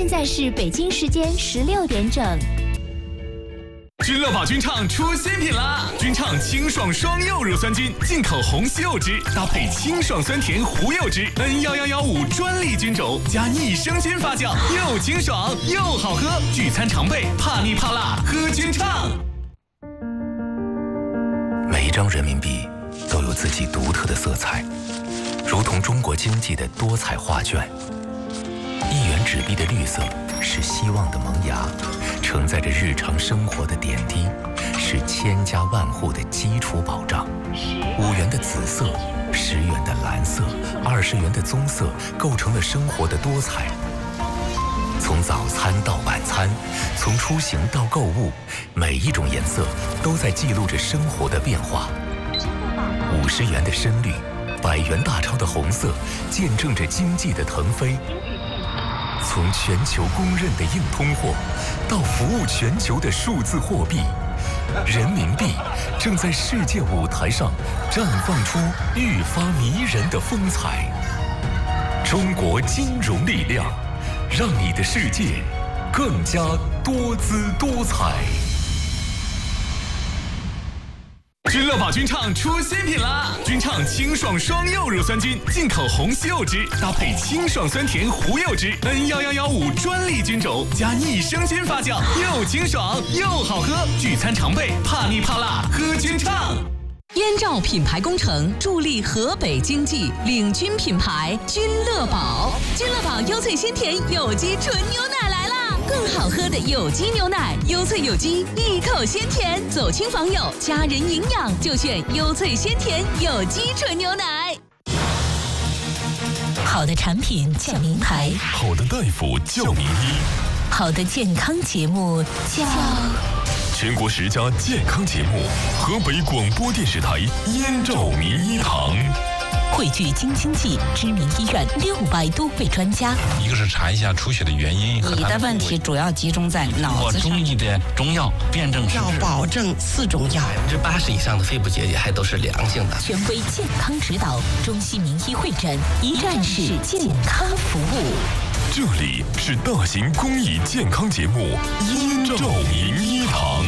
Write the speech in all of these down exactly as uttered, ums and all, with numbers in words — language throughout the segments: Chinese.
现在是北京时间十六点整。 君乐宝君畅出新品啦！君畅清爽双柚乳酸菌，进口红西柚汁，搭配清爽酸甜胡柚汁 ，N 一一一五专利菌种，加益生菌发酵，又清爽又好喝。聚餐常备，怕腻怕辣，喝君畅。 每一张人民币都有自己独特的色彩，如同中国经济的多彩画卷。一元纸币的绿色是希望的萌芽，承载着日常生活的点滴，是千家万户的基础保障。五元的紫色，十元的蓝色，二十元的棕色，构成了生活的多彩。从早餐到晚餐，从出行到购物，每一种颜色都在记录着生活的变化。五十元的深绿，百元大钞的红色，见证着经济的腾飞。从全球公认的硬通货，到服务全球的数字货币，人民币正在世界舞台上绽放出愈发迷人的风采。中国金融力量，让你的世界更加多姿多彩。 君乐宝君畅出新品啦！君畅清爽双柚乳酸菌，进口红西柚汁，搭配清爽酸甜胡柚汁 ，N 一一一五专利菌种，加益生菌发酵，又清爽又好喝。聚餐常备，怕腻怕辣，喝君畅。 燕赵品牌工程助力河北经济，领军品牌君乐宝。君乐宝优萃鲜甜有机纯牛奶来啦！更好喝的有机牛奶，优萃有机，一口鲜甜，走亲访友，家人营养就选优萃鲜甜有机纯牛奶。好的产品叫名牌， 好的大夫叫名医， 好的健康节目叫全国十佳健康节目，河北广播电视台燕赵名医堂， 汇聚京津冀知名医院六百多位专家。 一个是查一下出血的原因， 你的问题主要集中在脑子上。 中医的中药辨证施治， 要保证四种药， 百分之八十以上的肺部结节还都是良性的。 权威健康指导，中西名医会诊，一站式健康服务。 这里是大型公益健康节目燕赵名医堂。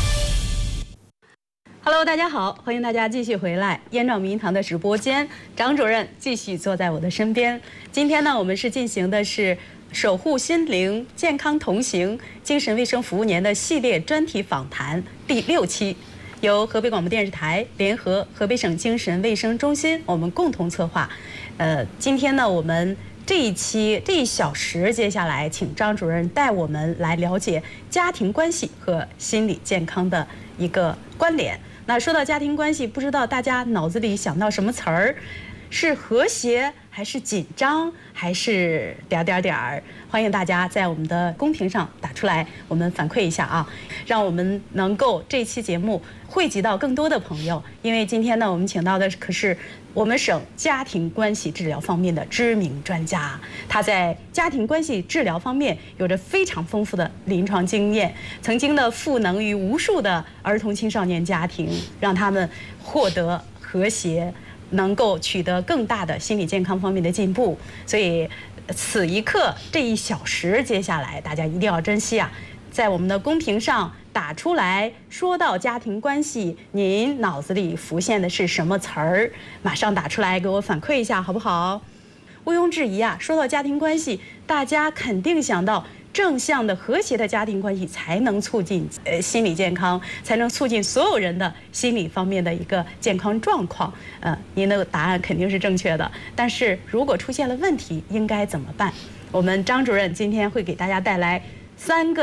Hello， 大家好，欢迎大家继续回来燕赵名医堂的直播间。张主任继续坐在我的身边。今天呢，我们是进行的是守护心灵健康同行精神卫生服务年的系列专题访谈第六期，由河北广播电视台联合河北省精神卫生中心我们共同策划。呃，今天呢，我们这一期这一小时，接下来请张主任带我们来了解家庭关系和心理健康的一个关联。那说到家庭关系，不知道大家脑子里想到什么词儿？是和谐还是紧张还是点点点儿？欢迎大家在我们的公屏上打出来，我们反馈一下啊，让我们能够这期节目汇集到更多的朋友。因为今天呢，我们请到的可是我们省家庭关系治疗方面的知名专家，他在家庭关系治疗方面有着非常丰富的临床经验，曾经的赋能于无数的儿童青少年家庭，让他们获得和谐，能够取得更大的心理健康方面的进步。所以此一刻这一小时，接下来大家一定要珍惜啊，在我们的公屏上打出来，说到家庭关系，您脑子里浮现的是什么词儿？马上打出来给我反馈一下好不好？毋庸置疑啊，说到家庭关系，大家肯定想到正向的和谐的家庭关系才能促进呃心理健康，才能促进所有人的心理方面的一个健康状况。呃，您的答案肯定是正确的，但是如果出现了问题，应该怎么办？我们张主任今天会给大家带来三个